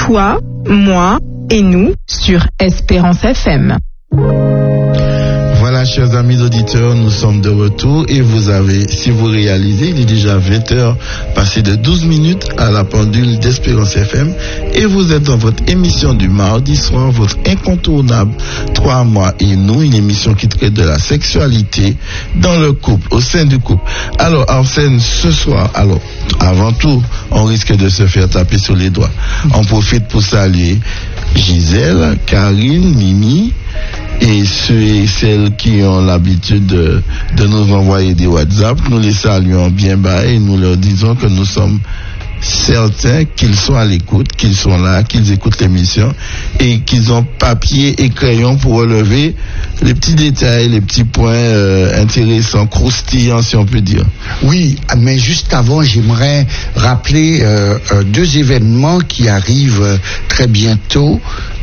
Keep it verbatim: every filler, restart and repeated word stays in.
Toi, moi et nous sur Espérance F M. Voilà, chers amis auditeurs, nous sommes de retour et vous avez, si vous réalisez, il est déjà vingt heures, passé de douze minutes à la pendule d'Espérance F M et vous êtes dans votre émission du mardi soir, votre incontournable Toi, moi et nous, une émission qui traite de la sexualité dans le couple, au sein du couple. Alors, Arsène, ce soir, alors, avant tout, on risque de se faire taper sur les doigts. On profite pour saluer Gisèle, Karine, Mimi, et ceux et celles qui ont l'habitude de, de nous envoyer des WhatsApp, nous les saluons bien bas et nous leur disons que nous sommes certains qu'ils sont à l'écoute, qu'ils sont là, qu'ils écoutent l'émission et qu'ils ont papier et crayon pour relever les petits détails, les petits points euh, intéressants, croustillants si on peut dire. Oui, mais juste avant, j'aimerais rappeler euh, euh, deux événements qui arrivent euh, très bientôt.